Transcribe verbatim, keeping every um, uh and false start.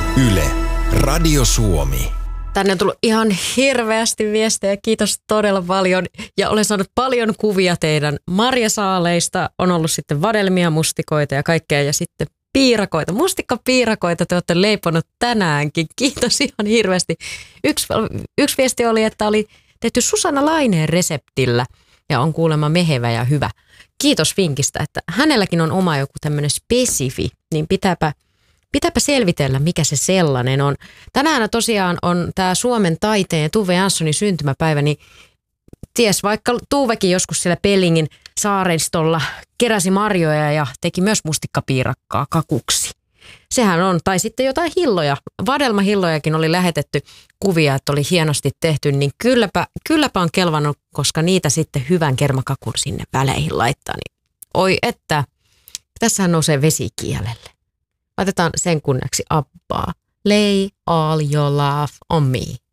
Yle, Radio Suomi. Tänne on tullut ihan hirveästi viestejä, kiitos todella paljon. Ja olen saanut paljon kuvia teidän marjasaaleista. On ollut sitten vadelmia, mustikoita ja kaikkea ja sitten piirakoita. Mustikkapiirakoita te olette leiponut tänäänkin. Kiitos ihan hirveästi. Yksi, yksi viesti oli, että oli tehty Susanna Laineen reseptillä ja on kuulemma mehevä ja hyvä. Kiitos vinkistä, että hänelläkin on oma joku tämmöinen spesifi, niin pitääpä Pitääpä selvitellä, mikä se sellainen on. Tänään tosiaan on tämä Suomen taiteen Tuve Janssonin syntymäpäivä, niin ties vaikka Tuvekin joskus siellä Pellingin saaristolla keräsi marjoja ja teki myös mustikkapiirakkaa kakuksi. Sehän on, tai sitten jotain hilloja, vadelmahillojakin oli lähetetty kuvia, että oli hienosti tehty, niin kylläpä, kylläpä on kelvannut, koska niitä sitten hyvän kermakakun sinne väleihin laittaa. Niin, oi että, tässähän nousee vesi kielelle. Laitetaan sen kunniaksi Abbaa. Lay all your love on me.